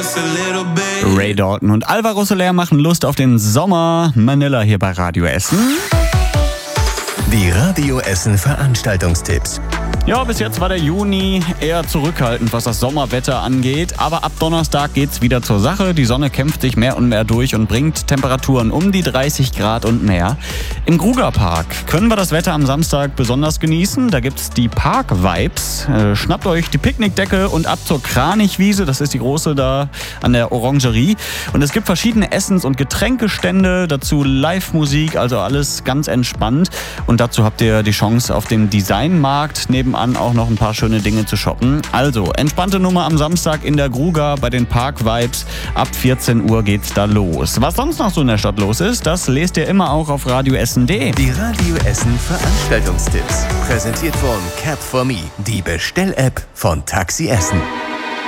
Ray Dalton und Alvaro Soler machen Lust auf den Sommer. Manila hier bei Radio Essen. Die Radio Essen Veranstaltungstipps. Ja, bis jetzt war der Juni eher zurückhaltend, was das Sommerwetter angeht. Aber ab Donnerstag geht's wieder zur Sache. Die Sonne kämpft sich mehr und mehr durch und bringt Temperaturen um die 30 Grad und mehr. Im Grugerpark können wir das Wetter am Samstag besonders genießen. Da gibt's die Park-Vibes. Schnappt euch die Picknickdecke und ab zur Kranichwiese. Das ist die große da an der Orangerie. Und es gibt verschiedene Essens- und Getränkestände. Dazu Live-Musik, also alles ganz entspannt. Und dazu habt ihr die Chance, auf dem Designmarkt nebenan auch noch ein paar schöne Dinge zu shoppen. Also, entspannte Nummer am Samstag in der Gruga bei den Park-Vibes. Ab 14 Uhr geht's da los. Was sonst noch so in der Stadt los ist, das lest ihr immer auch auf radioessen.de. Die Radio Essen Veranstaltungstipps. Präsentiert von Cap4Me, die Bestell-App von Taxi Essen.